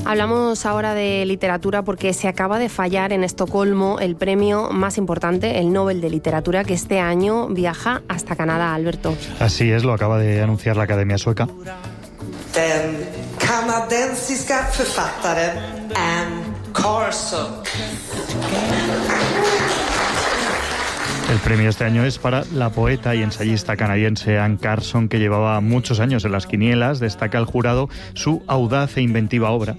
Hablamos ahora de literatura porque se acaba de fallar en Estocolmo el premio más importante, el Nobel de Literatura, que este año viaja hasta Canadá, Alberto. Así es, lo acaba de anunciar la Academia Sueca. Den kanadensiska författaren Anne Carson. El premio este año es para la poeta y ensayista canadiense Anne Carson, que llevaba muchos años en las quinielas. Destaca el jurado su audaz e inventiva obra.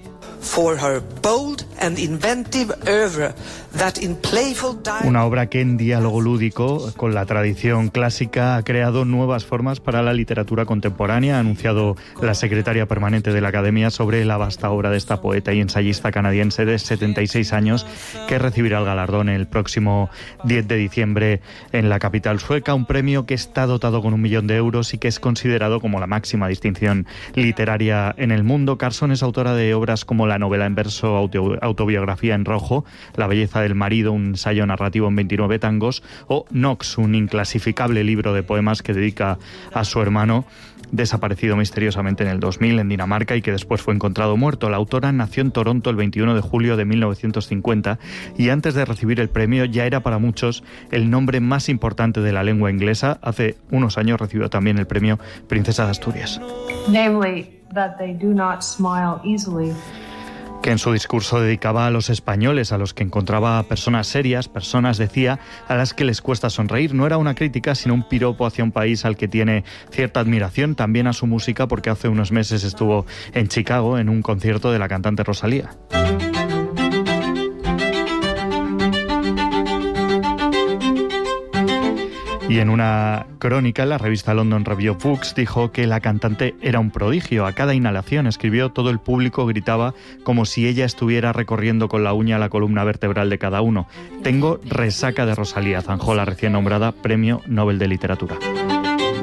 Una obra que en diálogo lúdico con la tradición clásica ha creado nuevas formas para la literatura contemporánea, ha anunciado la secretaria permanente de la Academia sobre la vasta obra de esta poeta y ensayista canadiense de 76 años que recibirá el galardón el próximo 10 de diciembre en la capital sueca, un premio que está dotado con 1 millón de euros y que es considerado como la máxima distinción literaria en el mundo. Carson es autora de obras como la novela en verso Autobiografía en rojo, La belleza del marido, un ensayo narrativo en 29 tangos, o Nox, un inclasificable libro de poemas que dedica a su hermano, desaparecido misteriosamente en el 2000 en Dinamarca y que después fue encontrado muerto. La autora nació en Toronto el 21 de julio de 1950 y antes de recibir el premio ya era para muchos el nombre más importante de la lengua inglesa. Hace unos años recibió también el premio Princesa de Asturias. Namely, that they do not smile easily. Que en su discurso dedicaba a los españoles, a los que encontraba personas serias, personas, decía, a las que les cuesta sonreír. No era una crítica, sino un piropo hacia un país al que tiene cierta admiración, también a su música, porque hace unos meses estuvo en Chicago en un concierto de la cantante Rosalía. Y en una crónica, la revista London Review of Books dijo que la cantante era un prodigio. A cada inhalación, escribió, todo el público gritaba como si ella estuviera recorriendo con la uña la columna vertebral de cada uno. Tengo resaca de Rosalía, zanjó la recién nombrada Premio Nobel de Literatura.